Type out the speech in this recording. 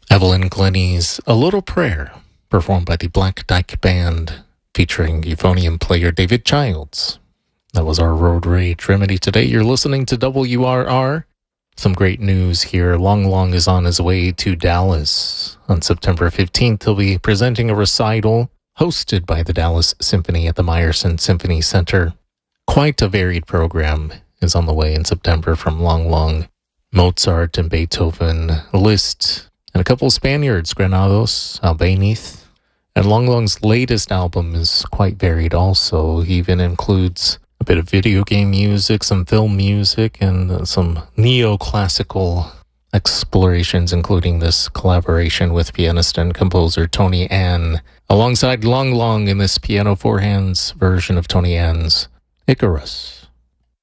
Evelyn Glennie's A Little Prayer, performed by the Black Dyke Band, featuring euphonium player David Childs. That was our Road Rage Remedy today. You're listening to WRR. Some great news here. Long Long is on his way to Dallas. On September 15th, he'll be presenting a recital hosted by the Dallas Symphony at the Meyerson Symphony Center. Quite a varied program is on the way in September from Long Long. Mozart and Beethoven, Liszt, and a couple of Spaniards, Granados, Albéniz. And Long Long's latest album is quite varied also. He even includes a bit of video game music, some film music, and some neoclassical explorations, including this collaboration with pianist and composer Tony Ann, alongside Long Long in this piano four hands version of Tony Ann's Icarus.